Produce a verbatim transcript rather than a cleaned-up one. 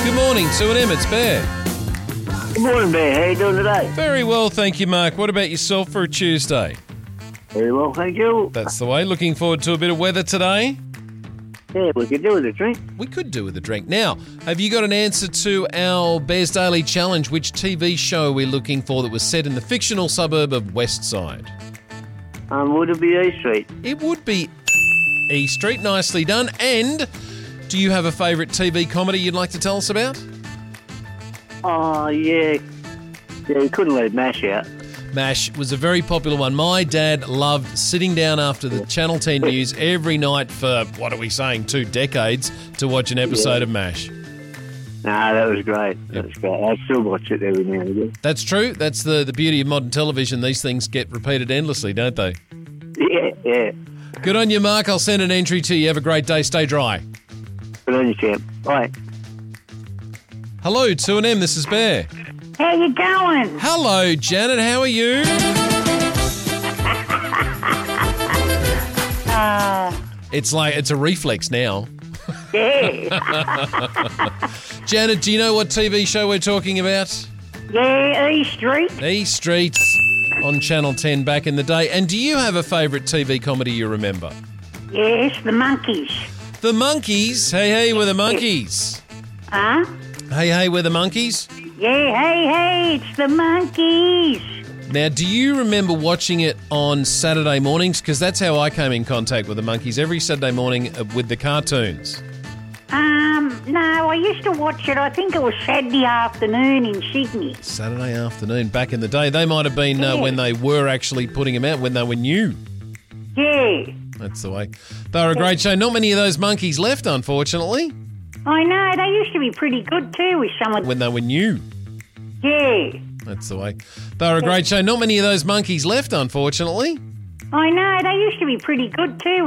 Good morning, two and M, it's Bear. Good morning, Bear. How you doing today? Very well, thank you, Mark. What about yourself for a Tuesday? Very well, thank you. That's the way. Looking forward to a bit of weather today? Yeah, we could do with a drink. We could do with a drink. Now, have you got an answer to our Bears Daily Challenge? Which T V show are we looking for that was set in the fictional suburb of West Side? Um, would it be E Street? It would be E Street. Nicely done. And do you have a favourite T V comedy you'd like to tell us about? Oh, yeah. Yeah, you couldn't leave MASH out. MASH was a very popular one. My dad loved sitting down after the Channel ten news every night for, what are we saying, two decades to watch an episode Yeah. of MASH. Nah, that was great. That was great. I still watch it every now and again. That's true. That's the, the beauty of modern television. These things get repeated endlessly, don't they? Yeah, yeah. Good on you, Mark. I'll send an entry to you. Have a great day. Stay dry. Good on you, champ. Bye. Hello, two and M. This is Bear. How you going? Hello, Janet. How are you? Uh, It's like, it's a reflex now. yeah. Janet, do you know what T V show we're talking about? Yeah, E Street. E Street on Channel ten back in the day. And do you have a favourite T V comedy you remember? Yes, the monkeys. The Monkeys. Hey, hey, we're the Monkeys. Huh? Hey, hey, we're the Monkeys. Yeah, hey, hey, it's the monkeys. Now, do you remember watching it on Saturday mornings? Because that's how I came in contact with the Monkeys, every Saturday morning uh, with the cartoons. Um, no, I used to watch it, I think it was Saturday afternoon in Sydney. Saturday afternoon, back in the day. They might have been uh, Yeah. when they were actually putting them out, when they were new. Yeah. That's the way. They were a great show. Not many of those monkeys left, unfortunately, I know, they used to be pretty good too with some of when they were new. Yeah. That's the way. They were a great show. Not many of those monkeys left, unfortunately. I know, they used to be pretty good too.